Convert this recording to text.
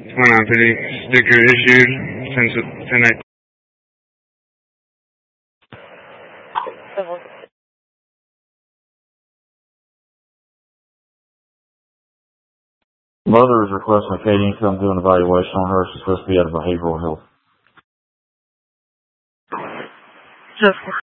Went on pretty sticker issued since 10. Mother is requesting Katie to come do an evaluation on her. She's supposed to be out of behavioral health. Just